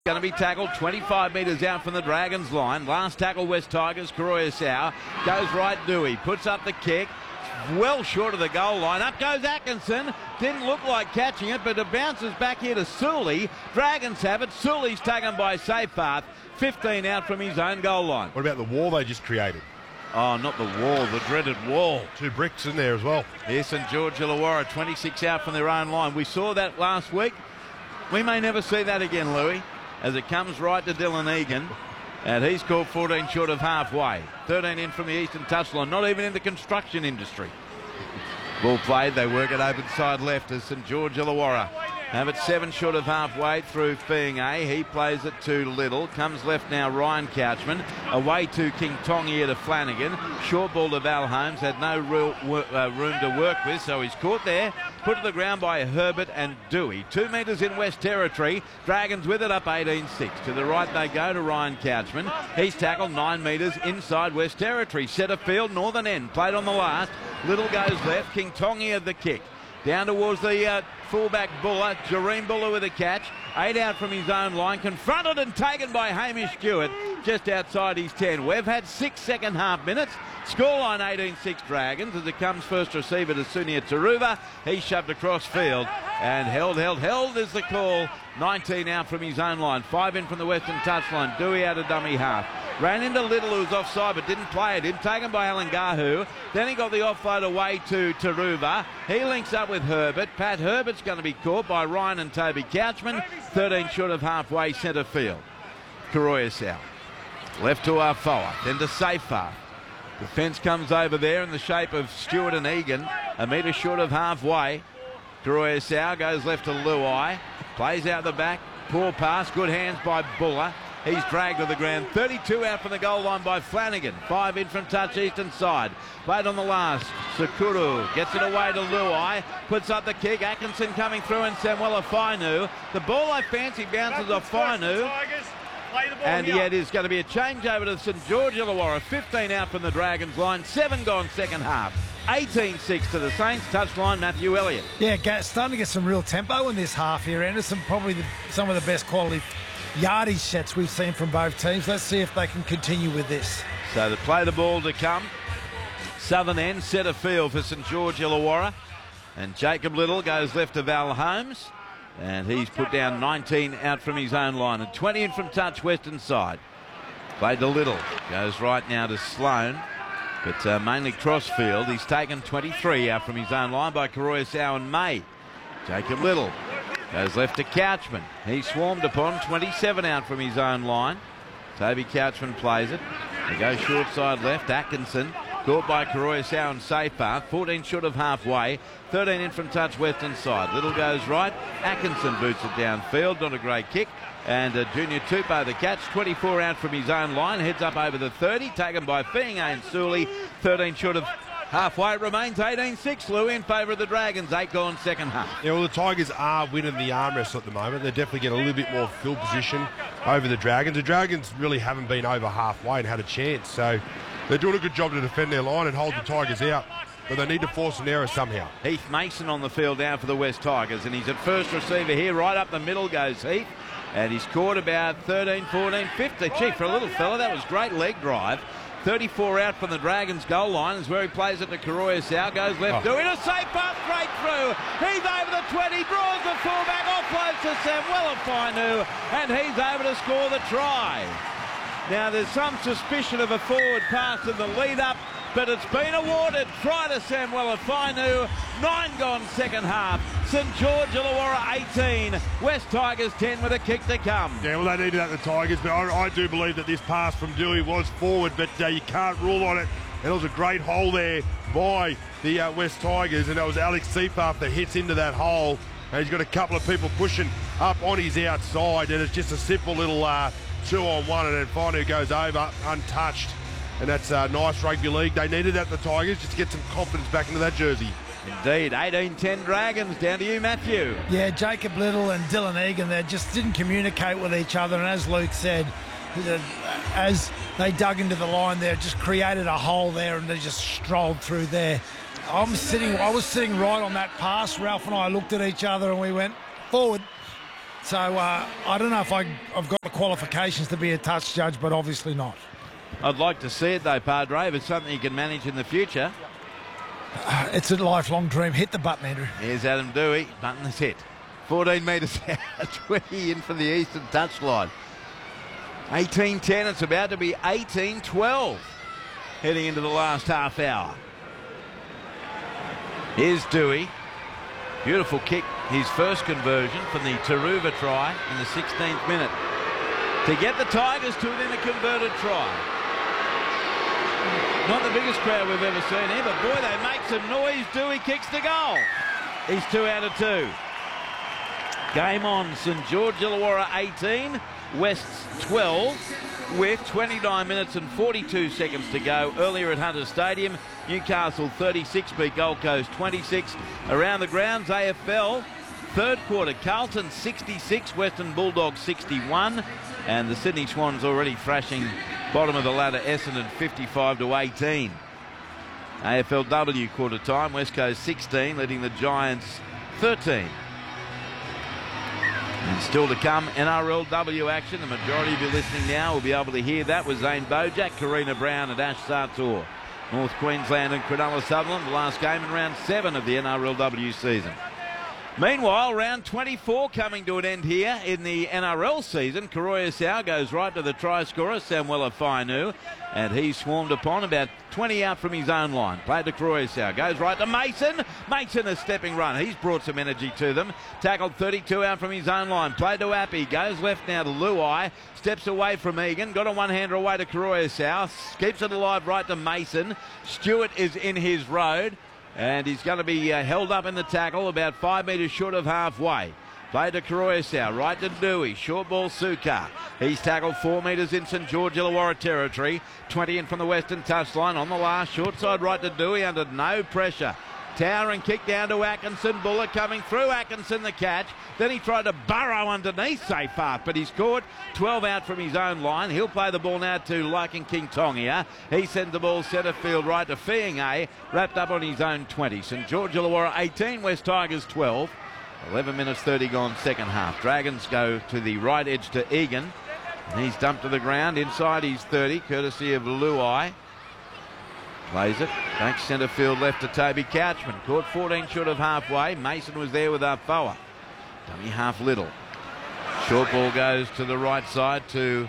Going to be tackled 25 metres out from the Dragons line. Last tackle, West Tigers, Karoya Sau. Goes right, Dewey. Puts up the kick. Well short of the goal line. Up goes Atkinson. Didn't look like catching it, but it bounces back here to Sully. Dragons have it. Sully's taken by Seyfarth. 15 out from his own goal line. What about the wall they just created? Oh, not the wall, the dreaded wall. 2 bricks in there as well. Yes, and George Illawarra, 26 out from their own line. We saw that last week. We may never see that again, Louis, as it comes right to Dylan Egan. And he's caught 14 short of halfway. 13 in from the eastern touchline, not even in the construction industry. Ball played, they work it open side left as St George Illawarra have it 7 short of halfway through Fiinga. He plays it to Little. Comes left now Ryan Couchman. Away to King Tongia to Flanagan. Short ball to Val Holmes. Had no real room to work with, so he's caught there. Put to the ground by Herbert and Dewey. 2 metres in West Territory. Dragons with it up 18-6. To the right they go to Ryan Couchman. He's tackled 9 metres inside West Territory. Centre field, northern end. Played on the last. Little goes left. King Tongia the kick. Down towards the fullback Buller. Jareem Buller with a catch. 8 out from his own line. Confronted and taken by Hamish Stewart just outside his 10. We've had 6 second half minutes. Scoreline 18-6 Dragons as it comes first receiver to Sunia Taruva. He's shoved across field and held is the call. 19 out from his own line. 5 in from the western touchline. Dewey out of dummy half. Ran into Little, who was offside, but didn't play it in. Taken by Alan Gahu. Then he got the offload away to Taruva. He links up with Herbert. Pat Herbert's going to be caught by Ryan and Toby Couchman. 13 short of halfway centre field. Karoya Sau. Left to Afoa. Then to Seyfarth. Defence comes over there in the shape of Stewart and Egan. A metre short of halfway. Karoya Sau goes left to Luai. Plays out the back. Poor pass. Good hands by Buller. He's dragged to the ground. 32 out from the goal line by Flanagan. 5 in from touch eastern side. Played on the last. Sakuru gets it away to Luai. Puts up the kick. Atkinson coming through and Samuela Fainu. The ball I fancy bounces off Fainu. And yet is going to be a change over to St George Illawarra. 15 out from the Dragons line. 7 gone second half. 18-6 to the Saints. Touchline Matthew Elliott. Yeah, starting to get some real tempo in this half here, Anderson. Probably some of the best quality yardage sets we've seen from both teams. Let's see if they can continue with this. So they play the ball to come. Southern end, centre field for St George Illawarra. And Jacob Little goes left to Val Holmes. And he's put down 19 out from his own line. And 20 in from touch western side. Played to Little. Goes right now to Sloan. But mainly crossfield. He's taken 23 out from his own line by Karoya Sau and May. Jacob Little goes left to Couchman. He's swarmed upon. 27 out from his own line. Toby Couchman plays it. They go short side left. Atkinson caught by Karoya Sau and Seyfarth. 14 short of halfway. 13 in from touch western side. Little goes right. Atkinson boots it downfield. Not a great kick. And Junior Tupou the catch. 24 out from his own line. Heads up over the 30. Taken by Fiinga and Sully. 13 short of halfway. It remains 18-6, Lou, in favour of the Dragons. 8 gone second half. Yeah, well, the Tigers are winning the arm wrestle at the moment. They're definitely getting a little bit more field position over the Dragons. The Dragons really haven't been over halfway and had a chance. So they're doing a good job to defend their line and hold the Tigers out. But they need to force an error somehow. Heath Mason on the field now for the West Tigers. And he's at first receiver here. Right up the middle goes Heath. And he's caught about 13, 14, 15. Gee, for a little fella, that was great leg drive. 34 out from the Dragons' goal line is where he plays it to Karoya Sau. Goes left, doing a safe pass straight through. He's over the 20, draws the fullback, offloads to Samuela Fainu, and he's over to score the try. Now, there's some suspicion of a forward pass in the lead-up, but it's been awarded. Try to Samuela Fainu. 9 gone second half. St George Illawarra 18. West Tigers 10 with a kick to come. Yeah, well, they needed that, the Tigers, but I do believe that this pass from Dewey was forward, but you can't rule on it. And it was a great hole there by the West Tigers, and that was Alex Seyfarth that hits into that hole. And he's got a couple of people pushing up on his outside, and it's just a simple little 2-on-1, and then Fainu goes over untouched. And that's nice rugby league. They needed that, the Tigers, just to get some confidence back into that jersey. Indeed. 18-10 Dragons. Down to you, Matthew. Yeah, Jacob Little and Dylan Egan, they just didn't communicate with each other. And as Luke said, as they dug into the line there, just created a hole there and they just strolled through there. I was sitting right on that pass. Ralph and I looked at each other and we went, forward. So I don't know if I've got the qualifications to be a touch judge, but obviously not. I'd like to see it though, Padre, if it's something you can manage in the future. It's a lifelong dream. Hit the button, Andrew. Here's Adam Dewey. Button is hit. 14 metres out, 20 in from the eastern touchline. 18-10, it's about to be 18-12 heading into the last half hour. Here's Dewey. Beautiful kick, his first conversion from the Taruva try in the 16th minute to get the Tigers to within a converted try. Not the biggest crowd we've ever seen here, but boy, they make some noise. Dewey kicks the goal. He's 2 out of 2. Game on. St George Illawarra 18, Wests 12, with 29 minutes and 42 seconds to go. Earlier at Hunter Stadium, Newcastle 36 beat Gold Coast 26. Around the grounds, AFL third quarter, Carlton 66, Western Bulldogs 61, and the Sydney Swans already thrashing bottom of the ladder Essendon 55-18. AFLW quarter time, West Coast 16, leading the Giants 13. And still to come, NRLW action. The majority of you listening now will be able to hear that with Zane Bojack, Karina Brown and Ash Sartor. North Queensland and Cronulla Sutherland, the last game in round 7 of the NRLW season. Meanwhile, round 24 coming to an end here in the NRL season. Karoya Sau goes right to the try scorer, Samuela Fainu, and he's swarmed upon about 20 out from his own line. Played to Karoya Sau, goes right to Mason. Mason a stepping run. He's brought some energy to them. Tackled 32 out from his own line. Played to Appy, goes left now to Luai. Steps away from Egan, got a one-hander away to Karoya Sau. Keeps it alive right to Mason. Stewart is in his road. And he's going to be held up in the tackle about 5 metres short of halfway. Played to Karoya Sau, right to Dewey, short ball Sukar. He's tackled 4 metres in St George Illawarra territory. 20 in from the western touchline on the last, short side right to Dewey under no pressure. Towering kick down to Atkinson. Buller coming through. Atkinson the catch. Then he tried to burrow underneath safe half, but he's caught. 12 out from his own line. He'll play the ball now to Larkin King Tongia. He sends the ball centre field right to Fiinga, wrapped up on his own 20. St George Illawarra 18, West Tigers 12. 11 minutes 30 gone second half. Dragons go to the right edge to Egan. And he's dumped to the ground inside his 30, courtesy of Luai. Plays it, back centre field left to Toby Couchman. Caught 14 short of halfway. Mason was there with Arfoa. Dummy half little. Short ball goes to the right side to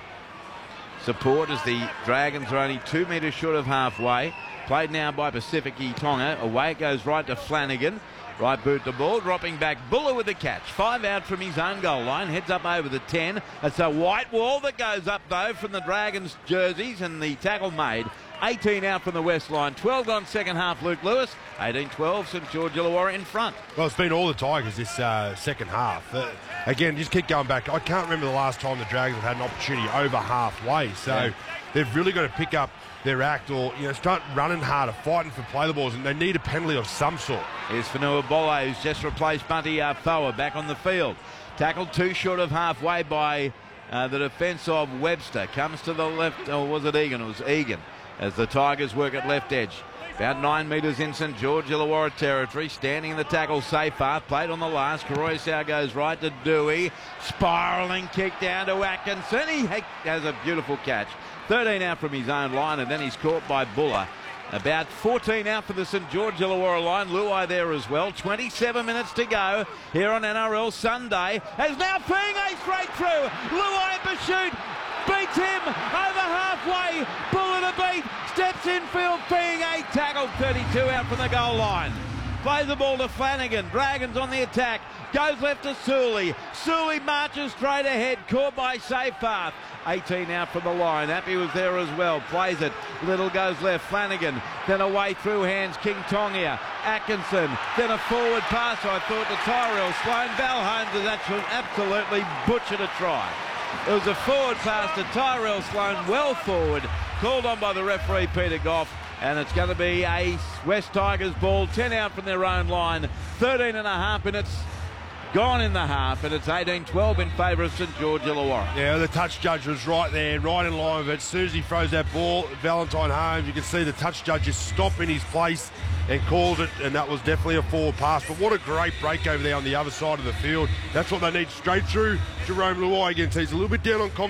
support as the Dragons are only 2 metres short of halfway. Played now by Pacifici Tonga. Away it goes right to Flanagan. Right boot the ball, dropping back. Buller with the catch. 5 out from his own goal line. Heads up over the 10. It's a white wall that goes up though from the Dragons jerseys, and the tackle made. 18 out from the west line. 12 gone second half, Luke Lewis. 18-12, St George Illawarra in front. Well, it's been all the Tigers this second half. Again, just keep going back. I can't remember the last time the Dragons have had an opportunity over halfway. So they've really got to pick up their act, or start running harder, fighting for play the balls, and they need a penalty of some sort. Here's Fanua Bolle, who's just replaced Bunty Arfoa back on the field. Tackled 2 short of halfway by the defence of Webster. Comes to the left, or was it Egan? It was Egan, as the Tigers work at left edge. About 9 metres in St George Illawarra territory. Standing in the tackle, Seyfarth. Played on the last. Karoya Sau goes right to Dewey. Spiralling kick down to Atkinson. He has a beautiful catch. 13 out from his own line, and then he's caught by Buller. About 14 out for the St George Illawarra line. Luai there as well. 27 minutes to go here on NRL Sunday. As now Fiinga straight through. Luai pursuit. Beats him over halfway. Buller to beat. Steps infield. Fiinga tackled. 32 out from the goal line. Plays the ball to Flanagan. Dragons on the attack. Goes left to Sully. Sully marches straight ahead. Caught by Seyfarth. 18 out from the line. Appy was there as well. Plays it. Little goes left. Flanagan. Then away through hands. King Tongia. Atkinson. Then a forward pass, I thought, to Tyrell Sloan. Val Holmes has absolutely butchered a try. It was a forward pass to Tyrell Sloan. Well forward. Called on by the referee, Peter Goff. And it's going to be a West Tigers ball. 10 out from their own line. 13 and a half minutes gone in the half, and it's 18-12 in favour of St George Illawarra. Yeah, the touch judge was right there, right in line with it. As soon as he throws that ball, Valentine Holmes, you can see the touch judge just stop in his place and calls it, and that was definitely a forward pass. But what a great break over there on the other side of the field. That's what they need straight through Jerome Luai again. So he's a little bit down on confidence.